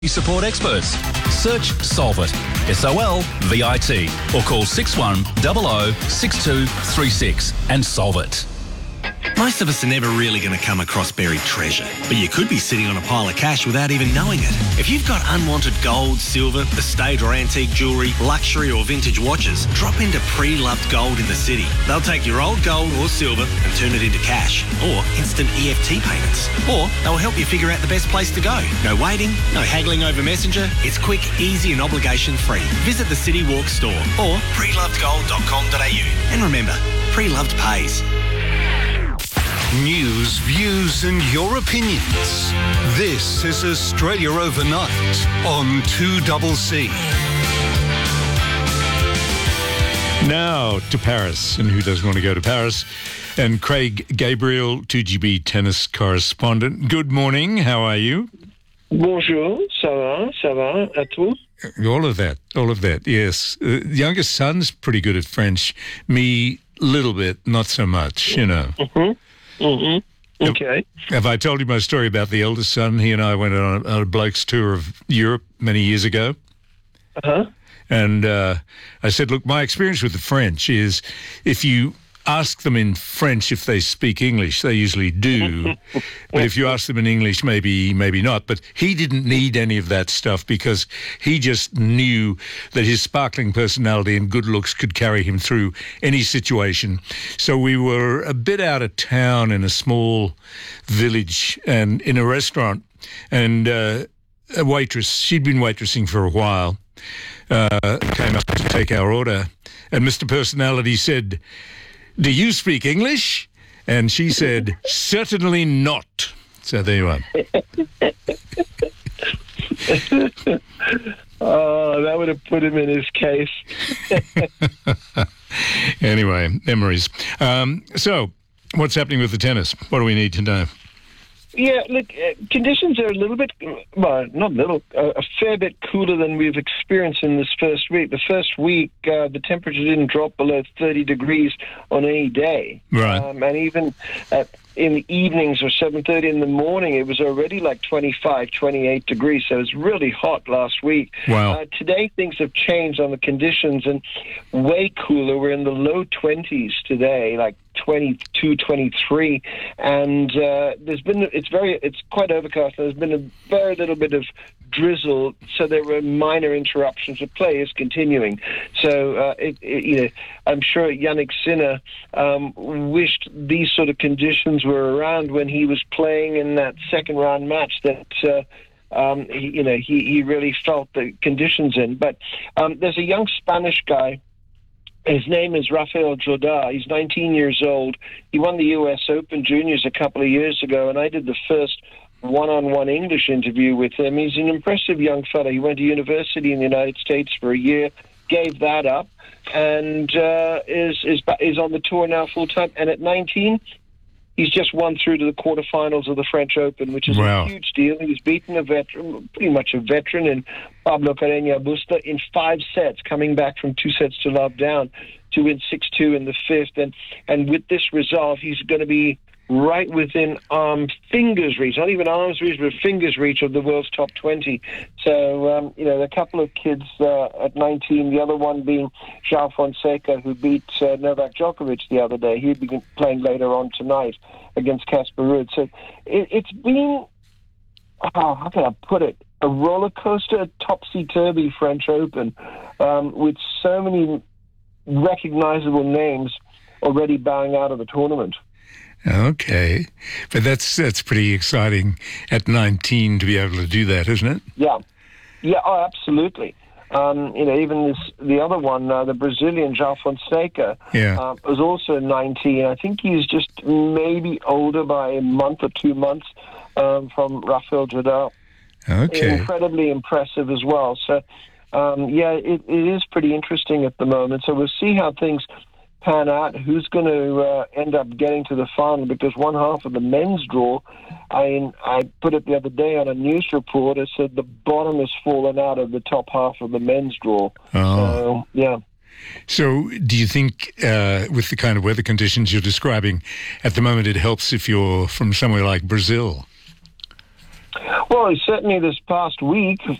Support experts. Search Solvit, SOLVIT, or call 6100 6236 and solve it. Most of us are never really going to come across buried treasure, but you could be sitting on a pile of cash without even knowing it. If you've got unwanted gold, silver, estate or antique jewellery, luxury or vintage watches, drop into Pre-Loved Gold in the city. They'll take your old gold or silver and turn it into cash or instant EFT payments. Or they'll help you figure out the best place to go. No waiting, no haggling over Messenger. It's quick, easy and obligation-free. Visit the City Walk store or prelovedgold.com.au. And remember, Pre-Loved pays. News, views and your opinions. This is Australia Overnight on 2CC. Now to Paris, and who doesn't want to go to Paris? And Craig Gabriel, 2GB tennis correspondent. Good morning, how are you? Bonjour, ça va, à tout? All of that, yes. The youngest son's pretty good at French. Me, little bit, not so much, you know. Okay. Have I told you my story about the eldest son? He and I went on a bloke's tour of Europe many years ago. Uh-huh. And I said, look, my experience with the French is if you ask them in French if they speak English, they usually do. But if you ask them in English, maybe not. But he didn't need any of that stuff because he just knew that his sparkling personality and good looks could carry him through any situation. So we were a bit out of town in a small village and in a restaurant. And a waitress, she'd been waitressing for a while, came up to take our order. And Mr. Personality said, "Do you speak English?" And she said, "Certainly not." So there you are. Oh, that would have put him in his case. Anyway, memories. So, what's happening with the tennis? What do we need to know? Yeah, look, conditions are a little bit, well, not little, a fair bit cooler than we've experienced in this first week. The first week, the temperature didn't drop below 30 degrees on any day. Right. And even in the evenings or 7:30 in the morning, it was already like 25, 28 degrees. So it was really hot last week. Wow. Today, things have changed on the conditions and way cooler. We're in the low 20s today, like 22, 23, and it's quite overcast. There's been a very little bit of drizzle, so there were minor interruptions of play is continuing. So I'm sure Yannick Sinner wished these sort of conditions were around when he was playing in that second round match that he really felt the conditions in. But there's a young Spanish guy. His name is Rafael Jordá. He's 19 years old. He won the US Open Juniors a couple of years ago, and I did the first one-on-one English interview with him. He's an impressive young fella. He went to university in the United States for a year, gave that up, and is on the tour now full-time. And at 19, he's just won through to the quarterfinals of the French Open, which is Wow. a huge deal. He's beaten a veteran, pretty much a veteran, in Pablo Carreño Busta in 5 sets, coming back from 2 sets to love down to win 6-2 in the fifth. And with this result, he's going to be right within fingers reach, not even arms reach, but fingers reach of the world's top 20. So, a couple of kids at 19, the other one being João Fonseca, who beat Novak Djokovic the other day. He'll be playing later on tonight against Casper Ruud. So it's been, how can I put it, a roller coaster, topsy-turvy French Open with so many recognizable names already bowing out of the tournament. Okay. But that's pretty exciting at 19 to be able to do that, isn't it? Yeah, oh, absolutely. Even the other one, the Brazilian João Fonseca, was also 19. I think he's just maybe older by a month or 2 months from Rafael Jordá. Okay. Incredibly impressive as well. So, it is pretty interesting at the moment. So we'll see how things pan out, who's going to end up getting to the final, because one half of the men's draw, I put it the other day on a news report, I said the bottom has fallen out of the top half of the men's draw. Oh. So, yeah. So do you think with the kind of weather conditions you're describing at the moment, it helps if you're from somewhere like Brazil? Well, certainly this past week,